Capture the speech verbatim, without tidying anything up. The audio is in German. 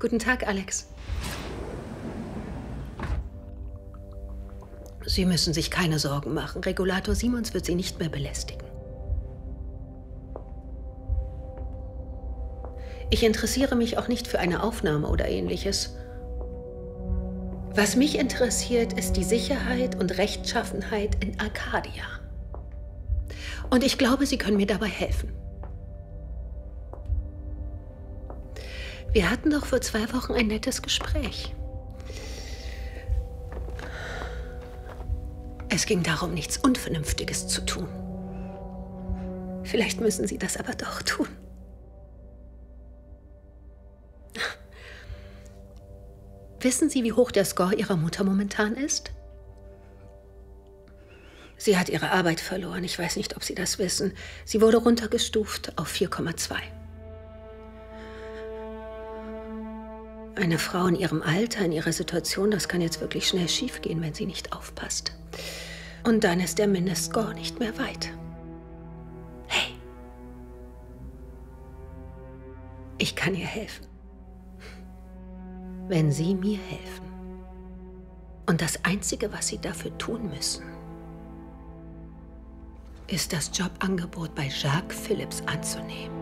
Guten Tag, Alex. Sie müssen sich keine Sorgen machen. Regulator Simons wird Sie nicht mehr belästigen. Ich interessiere mich auch nicht für eine Aufnahme oder Ähnliches. Was mich interessiert, ist die Sicherheit und Rechtschaffenheit in Arcadia. Und ich glaube, Sie können mir dabei helfen. Wir hatten doch vor zwei Wochen ein nettes Gespräch. Es ging darum, nichts Unvernünftiges zu tun. Vielleicht müssen Sie das aber doch tun. Wissen Sie, wie hoch der Score Ihrer Mutter momentan ist? Sie hat ihre Arbeit verloren. Ich weiß nicht, ob Sie das wissen. Sie wurde runtergestuft auf vier Komma zwei. Eine Frau in ihrem Alter, in ihrer Situation, das kann jetzt wirklich schnell schiefgehen, wenn sie nicht aufpasst. Und dann ist der Mindestscore nicht mehr weit. Hey, ich kann ihr helfen. Wenn Sie mir helfen. Und das Einzige, was Sie dafür tun müssen, ist das Jobangebot bei Jacques Phillips anzunehmen.